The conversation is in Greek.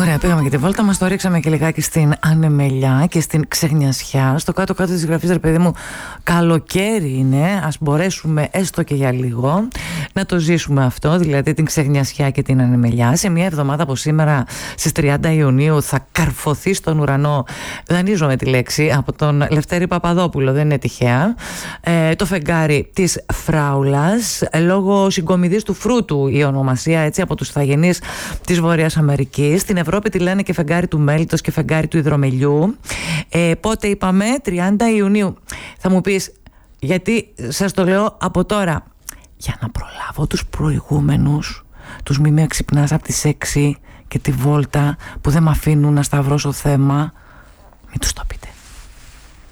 Ωραία, πήγαμε και τη βόλτα μας, το ρίξαμε και λιγάκι στην ανεμελιά και στην ξεχνιασιά. Στο κάτω-κάτω της γραφής, ρε παιδί μου, καλοκαίρι είναι, ας μπορέσουμε έστω και για λίγο να το ζήσουμε αυτό, δηλαδή την ξεχνιασιά και την ανεμελιά. Σε μια εβδομάδα από σήμερα, στις 30 Ιουνίου, θα καρφωθεί στον ουρανό, δανείζομαι τη λέξη, από τον Λευτέρη Παπαδόπουλο, δεν είναι τυχαία, το φεγγάρι της Φράουλας, λόγω συγκομιδής του φρούτου η ονομασία, έτσι, από τους ηθαγενείς της Βόρειας Αμερικής. Στην Ευρώπη τη λένε και φεγγάρι του μέλιτος και φεγγάρι του υδρομελιού. Πότε είπαμε? 30 Ιουνίου. Θα μου πεις, γιατί σας το λέω από τώρα? Για να προλάβω τους προηγούμενους, τους μη με ξυπνάς από τις 6 και τη βόλτα που δεν με αφήνουν να σταυρώσω θέμα. Μην τους το πείτε.